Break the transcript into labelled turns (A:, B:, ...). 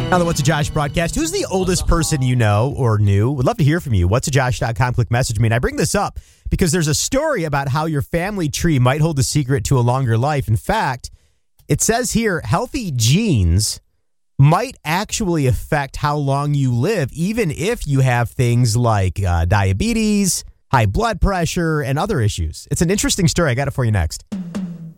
A: Now the What's a Josh broadcast. Who's the oldest person you know or knew? Would love to hear from you. Whatsajosh.com. Click message me. And I bring this up because there's a story about how your family tree might hold the secret to a longer life. In fact, it says here, healthy genes might actually affect how long you live, even if you have things like diabetes, high blood pressure, and other issues. It's an interesting story. I got it for you next.